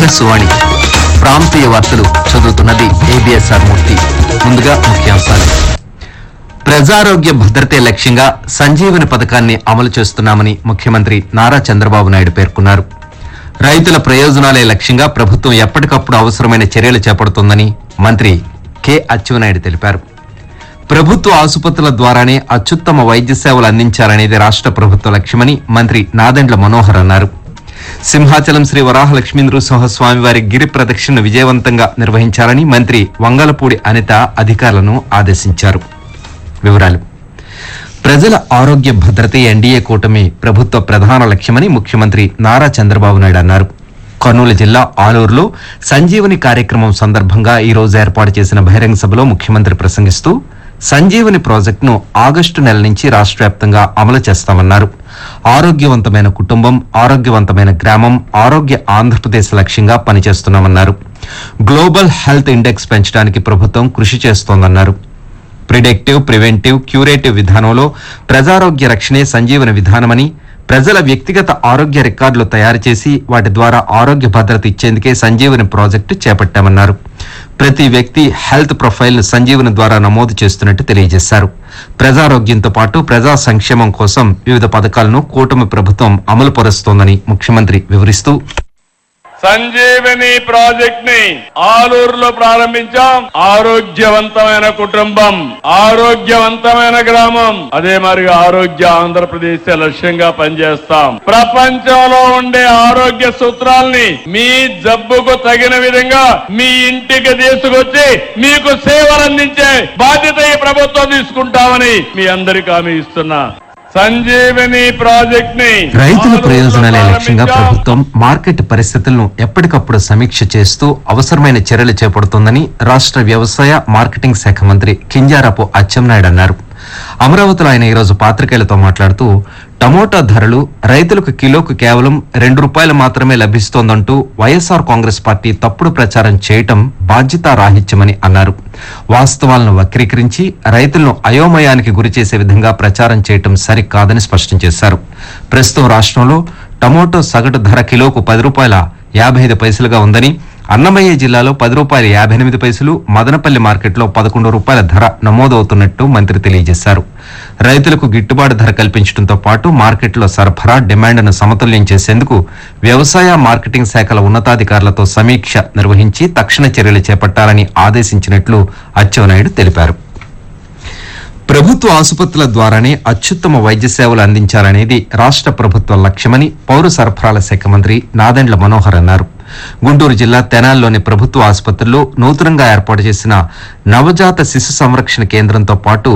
ఆకాశవాణి ప్రాంతీయ వార్తలు చదువుతున్నది ఏబిఎస్ఆర్ మూర్తి. ముందుగా ముఖ్యాంశాలు. ప్రజారోగ్య భద్రతే లక్ష్యంగా సంజీవని పథకాన్ని అమలు చేస్తున్నామని ముఖ్యమంత్రి నారా చంద్రబాబు నాయుడు పేర్కొన్నారు. రైతుల ప్రయోజనాలే లక్ష్యంగా ప్రభుత్వం ఎప్పటికప్పుడు అవసరమైన చర్యలు చేపడుతోందని మంత్రి కె అచ్చెన్నాయుడు తెలిపారు. ప్రభుత్వ ఆసుపత్రుల ద్వారానే అత్యుత్తమ వైద్య సేవలు అందించాలనేది రాష్ట్ర ప్రభుత్వ లక్ష్యమని మంత్రి నాదెండ్ల మనోహర్ అన్నారు. సింహాచలం శ్రీ వరాహలక్ష్మీ నృసింహస్వామివారి గిరి ప్రదక్షిణను విజయవంతంగా నిర్వహించాలని మంత్రి వంగలపూడి అనిత అధికారులను ఆదేశించారు. వివరాలు. ప్రజల ఆరోగ్య భద్రతే ఎన్డీఏ కూటమి ప్రభుత్వ ప్రధాన లక్ష్యమని ముఖ్యమంత్రి నారా చంద్రబాబు నాయుడు అన్నారు. కర్నూలు జిల్లా ఆలూరులో సంజీవని కార్యక్రమం సందర్భంగా ఈ రోజు ఏర్పాటు చేసిన బహిరంగ సభలో ముఖ్యమంత్రి ప్రసంగిస్తూ సంజీవని ప్రాజెక్టును ఆగస్టు నెల నుంచి రాష్ట్ర వ్యాప్తంగా అమలు చేస్తామన్నారు. ఆరోగ్యవంతమైన కుటుంబం, ఆరోగ్యవంతమైన గ్రామం, ఆరోగ్య ఆంధ్రప్రదేశ్ లక్ష్యంగా పనిచేస్తున్నామన్నారు. గ్లోబల్ హెల్త్ ఇండెక్స్ పెంచడానికి ప్రభుత్వం కృషి చేస్తోందన్నారు. ప్రిడిక్టివ్, ప్రివెంటివ్, క్యూరేటివ్ విధానంలో ప్రజారోగ్య రక్షణే సంజీవని విధానమని, ప్రజల వ్యక్తిగత ఆరోగ్య రికార్డులు తయారు చేసి వాటి ద్వారా ఆరోగ్య భద్రత ఇచ్చేందుకే సంజీవని ప్రాజెక్టు చేపట్టామన్నారు. ప్రతి వ్యక్తి హెల్త్ ప్రొఫైల్ ను సంజీవని ద్వారా నమోదు చేస్తున్నట్టు తెలియజేశారు. ప్రజారోగ్యంతో పాటు ప్రజా సంక్షేమం కోసం వివిధ పథకాలను కూటమి ప్రభుత్వం అమలు పరుస్తోందని ముఖ్యమంత్రి వివరిస్తూ, సంజీవని ప్రాజెక్ట్ ని ఆలూరులో ప్రారంభించాం. ఆరోగ్యవంతమైన కుటుంబం, ఆరోగ్యవంతమైన గ్రామం, అదే మరిగా ఆరోగ్య ఆంధ్రప్రదేశ్ లక్ష్యంగా పనిచేస్తాం. ప్రపంచంలో ఉండే ఆరోగ్య సూత్రాల్ని మీ జబ్బుకు తగిన విధంగా మీ ఇంటికి తీసుకొచ్చి మీకు సేవలు అందించే బాధ్యత ఈ ప్రభుత్వం తీసుకుంటామని మీ అందరికీ హామీ ఇస్తున్నా. సంజీవని ప్రాజెక్ట్ ని రైతుల ప్రయోజనాలే లక్ష్యంగా ప్రభుత్వం మార్కెట్ పరిస్థితులను ఎప్పటికప్పుడు సమీక్ష చేస్తూ అవసరమైన చర్యలు చేపడుతోందని రాష్ట్ర వ్యవసాయ మార్కెటింగ్ శాఖ మంత్రి కింజారపు అచ్చెన్నాయుడు అన్నారు. అమరావతిలో ఆయన ఈరోజు పాత్రికేయులతో మాట్లాడుతూ టమోటా ధరలు రైతులకు కిలోకు కేవలం ₹2 మాత్రమే లభిస్తోందంటూ వైఎస్ఆర్ కాంగ్రెస్ పార్టీ తప్పుడు ప్రచారం చేయటం బాధ్యతారాహిత్యమని అన్నారు. వాస్తవాలను వక్రీకరించి రైతులను అయోమయానికి గురిచేసే విధంగా ప్రచారం చేయటం సరికాదని స్పష్టం చేశారు. ప్రస్తుతం రాష్ట్రంలో టమోటో సగటు ధర కిలోకు ₹10.55 ఉందని, అన్నమయ్య జిల్లాలో ₹10.58, మదనపల్లి మార్కెట్లో ₹11 ధర నమోదవుతున్నట్టు మంత్రి తెలియజేశారు. రైతులకు గిట్టుబాటు ధర కల్పించడంతో పాటు మార్కెట్లో సరఫరా, డిమాండ్ను సమతుల్యం చేసేందుకు వ్యవసాయ మార్కెటింగ్ శాఖల ఉన్నతాధికారులతో సమీక్ష నిర్వహించి తక్షణ చర్యలు చేపట్టాలని ఆదేశించినట్లు అచ్చెన్నాయుడు తెలిపారు. ప్రభుత్వ ఆసుపత్రుల ద్వారానే అత్యుత్తమ వైద్య సేవలు అందించాలనేది రాష్ట్ర ప్రభుత్వ లక్ష్యమని పౌర సరఫరాల శాఖ మంత్రి నాదెండ్ల మనోహర్ అన్నారు. గుంటూరు జిల్లా తెనాలిలోని ప్రభుత్వ ఆసుపత్రిలో నూతనంగా ఏర్పాటు చేసిన నవజాత శిశు సంరక్షణ కేంద్రంతో పాటు